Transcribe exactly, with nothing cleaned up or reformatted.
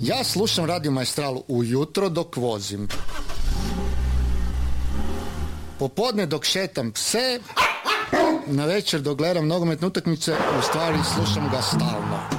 Ja slušam Radio Maestralu ujutro dok vozim. Popodne dok šetam pse, na večer dok gledam nogometne utakmice, u stvari slušam ga stalno.